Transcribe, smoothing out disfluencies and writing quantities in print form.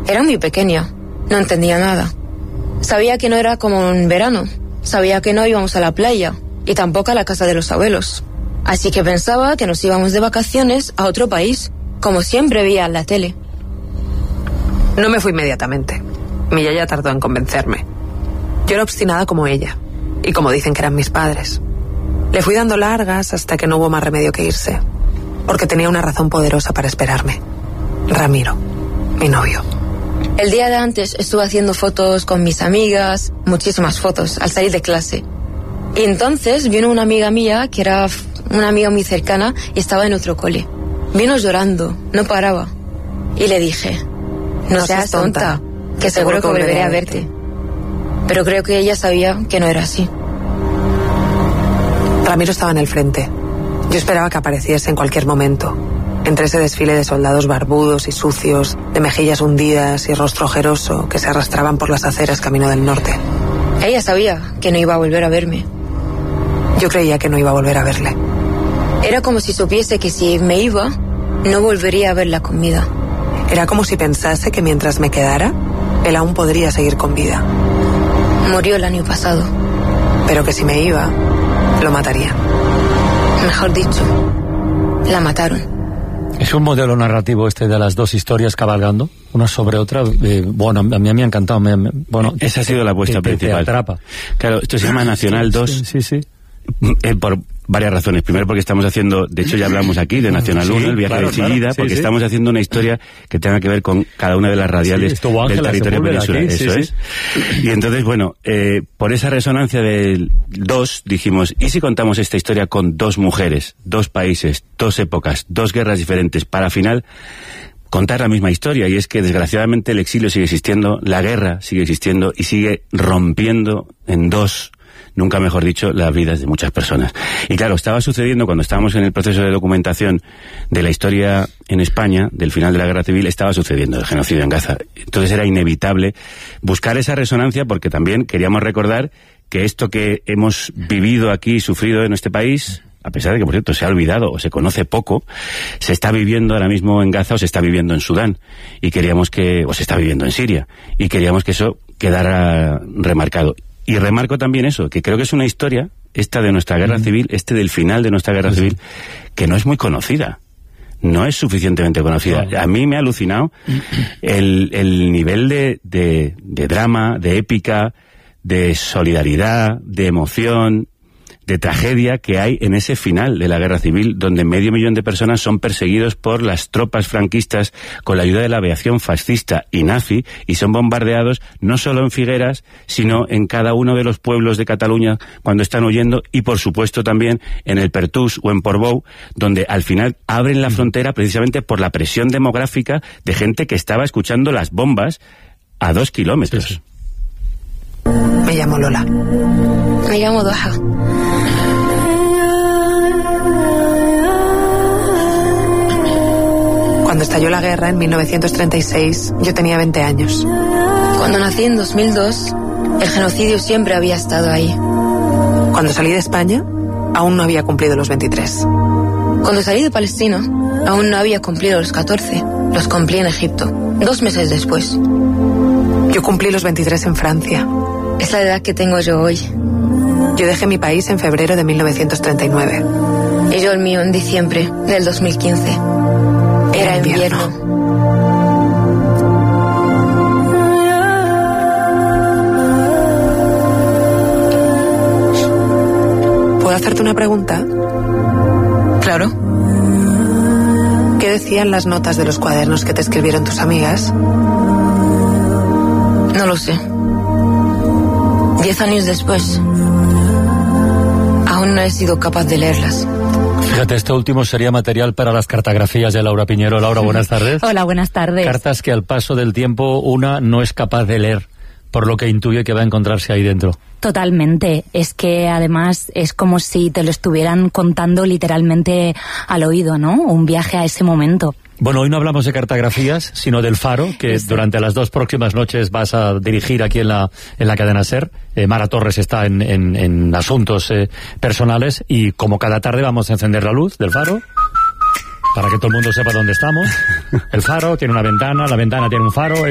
Era muy pequeña, no entendía nada. Sabía que no era como en verano, sabía que no íbamos a la playa y tampoco a la casa de los abuelos. Así que pensaba que nos íbamos de vacaciones a otro país, como siempre veía en la tele. No me fui inmediatamente. Mi yaya tardó en convencerme. Yo era obstinada como ella, y como dicen que eran mis padres. Le fui dando largas hasta que no hubo más remedio que irse, porque tenía una razón poderosa para esperarme. Ramiro, mi novio. El día de antes estuve haciendo fotos con mis amigas, muchísimas fotos, al salir de clase. Y entonces vino una amiga mía, que era una amiga muy cercana, y estaba en otro cole. Vino llorando, no paraba. Y le dije, no seas tonta, que seguro que volveré a verte. Pero creo que ella sabía que no era así. Ramiro estaba en el frente. Yo esperaba que apareciese en cualquier momento, entre ese desfile de soldados barbudos y sucios, de mejillas hundidas y rostro ojeroso que se arrastraban por las aceras camino del norte. Ella sabía que no iba a volver a verme. Yo creía que no iba a volver a verle. Era como si supiese que si me iba, no volvería a verla con vida. Era como si pensase que mientras me quedara, él aún podría seguir con vida. Murió el año pasado. Pero que si me iba, lo matarían. Mejor dicho, la mataron. Es un modelo narrativo este de las dos historias cabalgando, una sobre otra. Bueno, a mí me ha encantado. Bueno, esa ha sido la apuesta principal. Te atrapa. Claro, esto se llama Nacional 2. Sí. Por varias razones. Primero, porque estamos haciendo, de hecho ya hablamos aquí de Nacional 1, el viaje de Chillida, porque estamos haciendo una historia que tenga que ver con cada una de las radiales del territorio peninsular. Eso es. Y entonces, bueno, por esa resonancia del 2, dijimos, ¿y si contamos esta historia con dos mujeres, dos países, dos épocas, dos guerras diferentes, para al final contar la misma historia? Y es que desgraciadamente el exilio sigue existiendo, la guerra sigue existiendo y sigue rompiendo en dos, nunca mejor dicho, las vidas de muchas personas. Y claro, estaba sucediendo cuando estábamos en el proceso de documentación de la historia en España, del final de la guerra civil, estaba sucediendo el genocidio en Gaza. Entonces era inevitable buscar esa resonancia, porque también queríamos recordar que esto que hemos vivido aquí y sufrido en este país, a pesar de que, por cierto, se ha olvidado o se conoce poco, se está viviendo ahora mismo en Gaza o se está viviendo en Sudán. Y queríamos que, o se está viviendo en Siria. Y queríamos que eso quedara remarcado. Y remarco también eso, que creo que es una historia, esta de nuestra guerra civil, del final de nuestra guerra civil, que no es muy conocida. No es suficientemente conocida. A mí me ha alucinado el nivel de drama, de épica, de solidaridad, de emoción, de tragedia que hay en ese final de la guerra civil, donde 500.000 de personas son perseguidos por las tropas franquistas con la ayuda de la aviación fascista y nazi, y son bombardeados no solo en Figueras, sino en cada uno de los pueblos de Cataluña cuando están huyendo, y por supuesto también en el Pertús o en Portbou, donde al final abren la frontera precisamente por la presión demográfica de gente que estaba escuchando las bombas a 2 kilómetros. Sí. Me llamo Lola. Me llamo Doha. Cuando estalló la guerra en 1936, yo tenía 20 años. Cuando nací en 2002, el genocidio siempre había estado ahí. Cuando salí de España, aún no había cumplido los 23. Cuando salí de Palestina, aún no había cumplido los 14. Los cumplí en Egipto, 2 meses después. Yo cumplí los 23 en Francia. Es la edad que tengo yo hoy. Yo dejé mi país en febrero de 1939. Y yo el mío en diciembre del 2015. Era invierno. ¿Puedo hacerte una pregunta? Claro. ¿Qué decían las notas de los cuadernos que te escribieron tus amigas? No lo sé. 10 años después, aún no he sido capaz de leerlas. Fíjate, esto último sería material para las cartografías de Laura Piñero. Laura, buenas tardes. Hola, buenas tardes. Cartas que al paso del tiempo una no es capaz de leer, por lo que intuye que va a encontrarse ahí dentro. Totalmente. Es que además es como si te lo estuvieran contando literalmente al oído, ¿no? Un viaje a ese momento. Bueno, hoy no hablamos de cartografías, sino del Faro, que durante las 2 próximas noches vas a dirigir aquí en la cadena SER. Mara Torres está en asuntos personales, y como cada tarde vamos a encender la luz del Faro para que todo el mundo sepa dónde estamos. El Faro tiene una ventana, la ventana tiene un faro.